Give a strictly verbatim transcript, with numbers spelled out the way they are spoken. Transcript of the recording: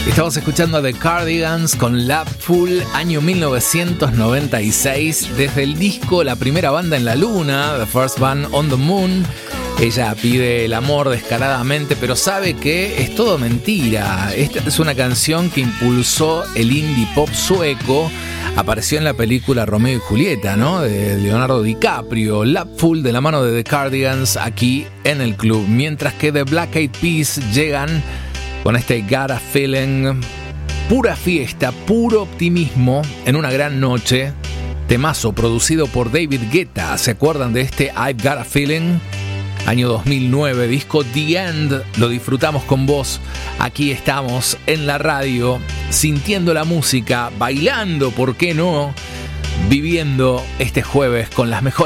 Estamos escuchando a The Cardigans con Loveful, año mil novecientos noventa y seis, desde el disco La Primera Banda en la Luna, The First Band on the Moon. Ella pide el amor descaradamente, pero sabe que es todo mentira. Esta es una canción que impulsó el indie pop sueco. Apareció en la película Romeo y Julieta, ¿no?, de Leonardo DiCaprio. Loveful, de la mano de The Cardigans, aquí en el club. Mientras que The Black Eyed Peas llegan con este Got a Feeling. Pura fiesta, puro optimismo en una gran noche. Temazo producido por David Guetta. ¿Se acuerdan de este I've Got a Feeling? Año dos mil nueve, disco The End. Lo disfrutamos con vos. Aquí estamos en la radio, sintiendo la música, bailando, ¿por qué no? Viviendo este jueves con las mejores